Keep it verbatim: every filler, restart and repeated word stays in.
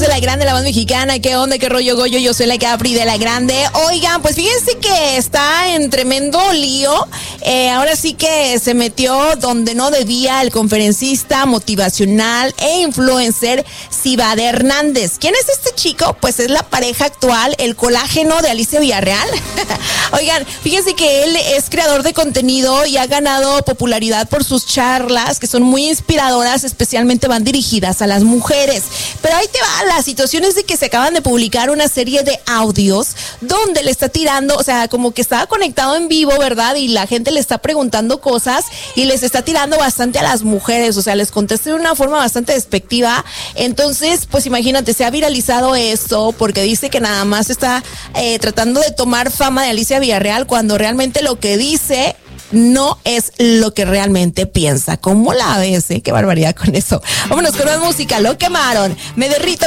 de La Grande, la voz mexicana. ¿Qué onda? ¿Qué rollo, Goyo? Yo soy la Capri de La Grande. Oigan, pues fíjense que está en tremendo lío. Eh, ahora sí que se metió donde no debía el conferencista motivacional e influencer Cibade Hernández. ¿Quién es este chico? Pues es la pareja actual, el colágeno de Alicia Villarreal. Oigan, fíjense que él es creador de contenido y ha ganado popularidad por sus charlas, que son muy inspiradoras, especialmente van dirigidas a las mujeres. Pero ahí te va, la situación es de que se acaban de publicar una serie de audios donde le está tirando, o sea, como que estaba conectado en vivo, ¿verdad? Y la gente le está preguntando cosas y les está tirando bastante a las mujeres, o sea, les contesta de una forma bastante despectiva. Entonces, pues imagínate, se ha viralizado esto porque dice que nada más está eh, tratando de tomar fama de Alicia Villarreal cuando realmente lo que dice no es lo que realmente piensa. ¿Cómo la ves? Eh? Qué barbaridad con eso. Vámonos con más música. Lo quemaron. Me derrito.